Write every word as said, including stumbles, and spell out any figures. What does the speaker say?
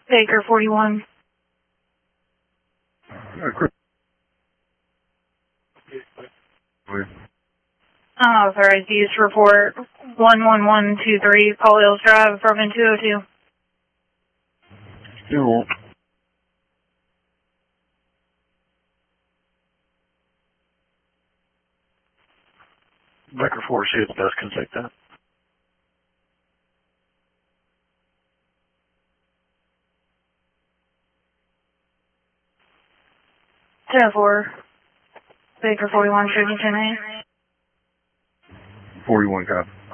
Baker forty-one. Uh, Chris. Unauthorized use report one one one two three, Paul Hills Drive, apartment two oh two. Still. Baker four, see if the desk can take that. ten oh four. Baker forty-one, Triple ten eight. forty-one copy.